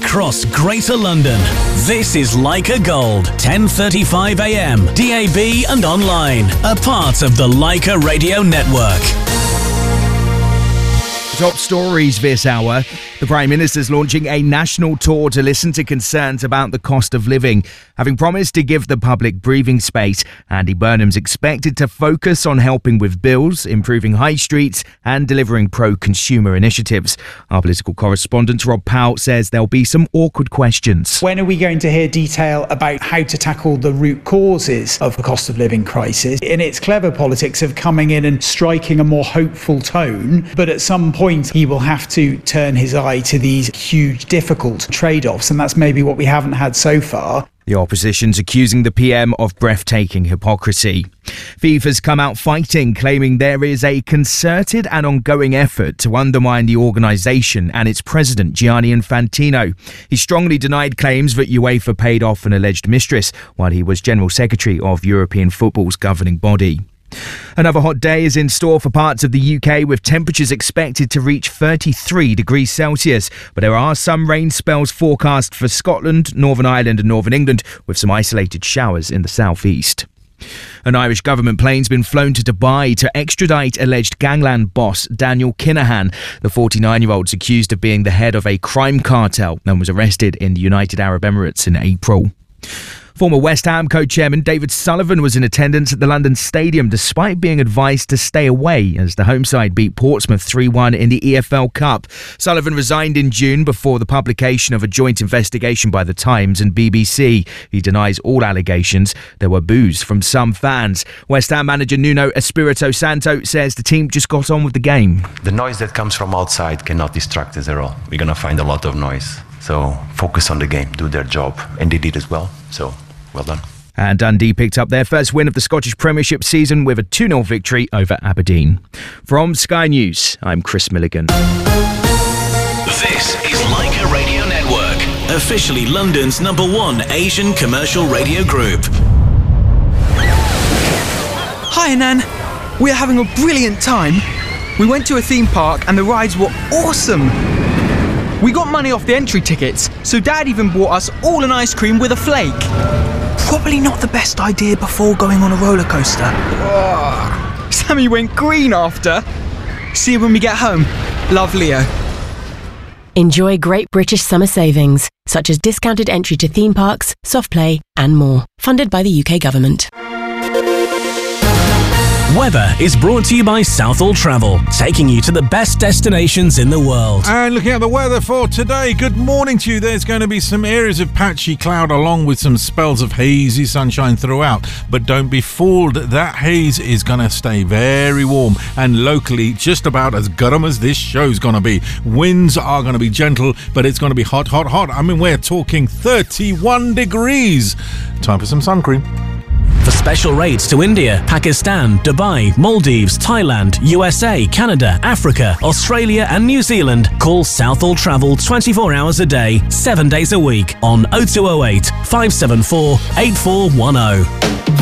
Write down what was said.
across Greater London. This is Leica Gold, 10:35 a.m, DAB and online. A part of the Leica Radio Network. Top stories this hour. The Prime Minister's launching a national tour to listen to concerns about the cost of living. Having promised to give the public breathing space, Andy Burnham's expected to focus on helping with bills, improving high streets and delivering pro-consumer initiatives. Our political correspondent Rob Powell says there'll be some awkward questions. When are we going to hear detail about how to tackle the root causes of the cost of living crisis? In its clever politics of coming in and striking a more hopeful tone, but at some point he will have to turn his eye to these huge, difficult trade-offs, and that's maybe what we haven't had so far. The opposition's accusing the PM of breathtaking hypocrisy. FIFA's come out fighting, claiming there is a concerted and ongoing effort to undermine the organisation and its president, Gianni Infantino. He strongly denied claims that UEFA paid off an alleged mistress while he was General Secretary of European football's governing body. Another hot day is in store for parts of the UK, with temperatures expected to reach 33 degrees Celsius. But there are some rain spells forecast for Scotland, Northern Ireland and Northern England, with some isolated showers in the southeast. An Irish government plane's been flown to Dubai to extradite alleged gangland boss Daniel Kinahan. The 49-year-old's accused of being the head of a crime cartel and was arrested in the United Arab Emirates in April. Former West Ham co-chairman David Sullivan was in attendance at the London Stadium despite being advised to stay away as the home side beat Portsmouth 3-1 in the EFL Cup. Sullivan resigned in June before the publication of a joint investigation by The Times and BBC. He denies all allegations. There were boos from some fans. West Ham manager Nuno Espirito Santo says the team just got on with the game. The noise that comes from outside cannot distract us at all. We're going to find a lot of noise. So focus on the game, do their job. And they did as well. So well done. And Dundee picked up their first win of the Scottish Premiership season with a 2-0 victory over Aberdeen. From Sky News, I'm Chris Milligan. This is Leica Radio Network, officially London's #1 Asian commercial radio group. Hi, Nan. We're having a brilliant time. We went to a theme park and the rides were awesome. We got money off the entry tickets, so Dad even bought us all an ice cream with a flake. Probably not the best idea before going on a roller coaster. Ugh. Sammy went green after. See you when we get home. Love, Leo. Enjoy Great British summer savings, such as discounted entry to theme parks, soft play and more. Funded by the UK Government. Weather is brought to you by Southall Travel, taking you to the best destinations in the world. And looking at the weather for today, good morning to you. There's going to be some areas of patchy cloud along with some spells of hazy sunshine throughout. But don't be fooled, that haze is going to stay very warm and locally just about as garam as this show's going to be. Winds are going to be gentle, but it's going to be hot, hot, hot. I mean, we're talking 31 degrees. Time for some sun cream. For special rates to India, Pakistan, Dubai, Maldives, Thailand, USA, Canada, Africa, Australia and New Zealand, call Southall Travel 24 hours a day, 7 days a week on 0208 574 8410.